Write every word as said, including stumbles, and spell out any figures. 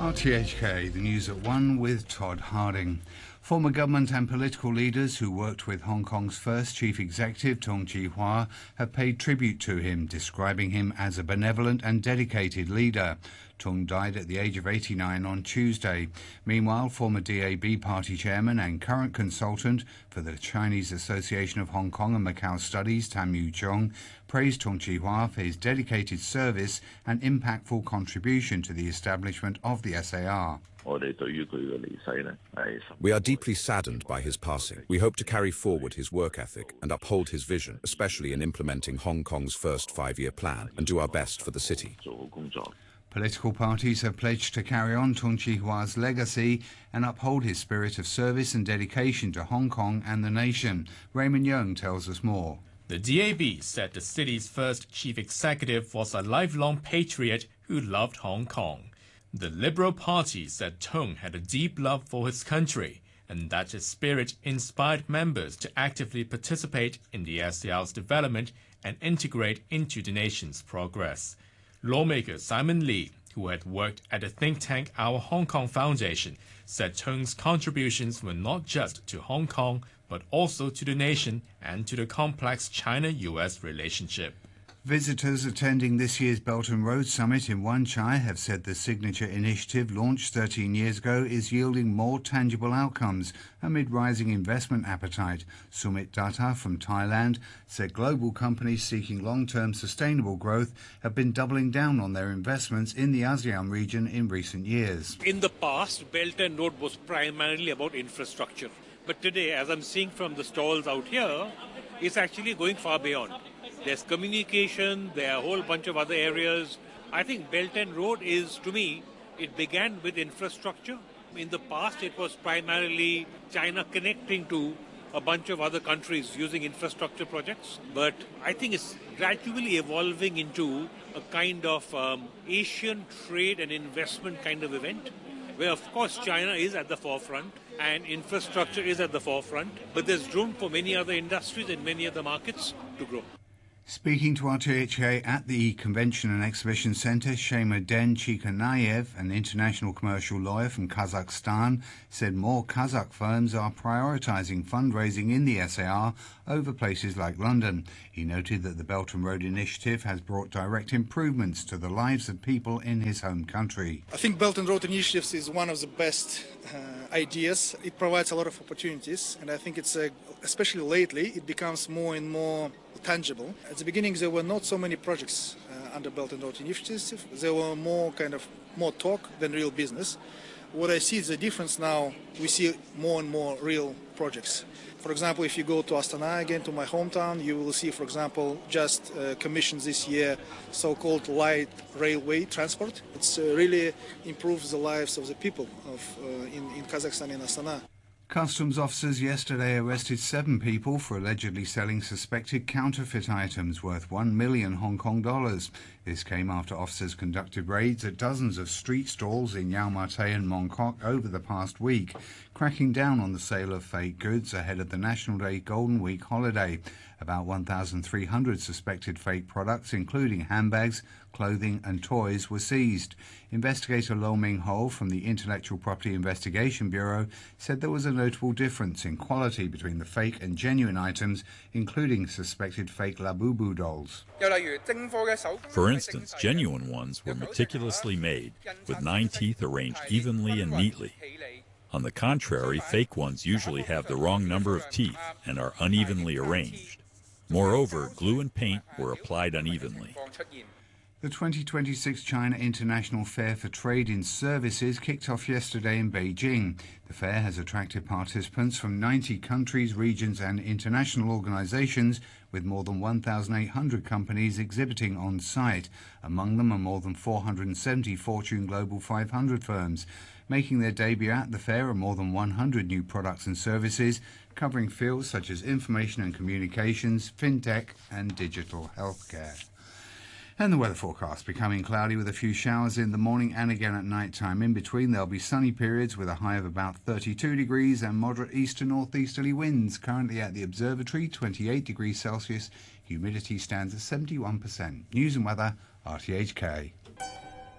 R T H K, the news at one with Todd Harding. Former government and political leaders who worked with Hong Kong's first chief executive, Tung Chee-hwa, have paid tribute to him, describing him as a benevolent and dedicated leader. Tung died at the age of eighty-nine on Tuesday. Meanwhile, former D A B party chairman and current consultant for the Chinese Association of Hong Kong and Macau Studies, Tam Yu Chung, praised Tung Chee-hwa for his dedicated service and impactful contribution to the establishment of the S A R. We are deeply saddened by his passing. We hope to carry forward his work ethic and uphold his vision, especially in implementing Hong Kong's first five-year plan, and do our best for the city. Political parties have pledged to carry on Tung Chee-hwa's legacy and uphold his spirit of service and dedication to Hong Kong and the nation. Raymond Young tells us more. The D A B said the city's first chief executive was a lifelong patriot who loved Hong Kong. The Liberal Party said Tung had a deep love for his country and that his spirit inspired members to actively participate in the S A R's development and integrate into the nation's progress. Lawmaker Simon Lee, who had worked at the think tank Our Hong Kong Foundation, said Tung's contributions were not just to Hong Kong, but also to the nation and to the complex China U S relationship. Visitors attending this year's Belt and Road Summit in Wan Chai have said the signature initiative launched thirteen years ago is yielding more tangible outcomes amid rising investment appetite. Sumit Datta from Thailand said global companies seeking long-term sustainable growth have been doubling down on their investments in the ASEAN region in recent years. In the past, Belt and Road was primarily about infrastructure. But today, as I'm seeing from the stalls out here, it's actually going far beyond. There's communication, there are a whole bunch of other areas. I think Belt and Road is, to me, it began with infrastructure. In the past, it was primarily China connecting to a bunch of other countries using infrastructure projects. But I think it's gradually evolving into a kind of um, Asian trade and investment kind of event, where, of course, China is at the forefront and infrastructure is at the forefront. But there's room for many other industries and many other markets to grow. Speaking to R T H K at the Convention and Exhibition Centre, Shaymuddin Chikanayev, an international commercial lawyer from Kazakhstan, said more Kazakh firms are prioritising fundraising in the S A R over places like London. He noted that the Belt and Road Initiative has brought direct improvements to the lives of people in his home country. I think Belt and Road Initiatives is one of the best uh, ideas. It provides a lot of opportunities, and I think it's, uh, especially lately, it becomes more and more tangible. At the beginning, there were not so many projects uh, under Belt and Road Initiative. There were more kind of more talk than real business. What I see is the difference now. We see more and more real projects. For example, if you go to Astana again, to my hometown, you will see, for example, just uh, commissioned this year so-called light railway transport. It's uh, really improves the lives of the people of uh, in, in Kazakhstan and Astana. Customs officers yesterday arrested seven people for allegedly selling suspected counterfeit items worth one million Hong Kong dollars. This came after officers conducted raids at dozens of street stalls in Yau Ma Tei and Mong Kok over the past week, cracking down on the sale of fake goods ahead of the National Day Golden Week holiday. About one thousand three hundred suspected fake products, including handbags, clothing and toys, were seized. Investigator Lo Ming Ho from the Intellectual Property Investigation Bureau said there was a notable difference in quality between the fake and genuine items, including suspected fake Labubu dolls. For instance, genuine ones were meticulously made, with nine teeth arranged evenly and neatly. On the contrary, fake ones usually have the wrong number of teeth and are unevenly arranged. Moreover, glue and paint were applied unevenly. The twenty twenty-six China International Fair for Trade in Services kicked off yesterday in Beijing. The fair has attracted participants from ninety countries, regions and international organizations, with more than one thousand eight hundred companies exhibiting on site. Among them are more than four hundred seventy Fortune Global five hundred firms. Making their debut at the fair are more than one hundred new products and services, covering fields such as information and communications, fintech and digital healthcare. And the weather forecast becoming cloudy with a few showers in the morning and again at night time. In between, there'll be sunny periods with a high of about thirty-two degrees and moderate east to northeasterly winds. Currently at the observatory, twenty-eight degrees Celsius. Humidity stands at seventy-one percent. News and weather, R T H K.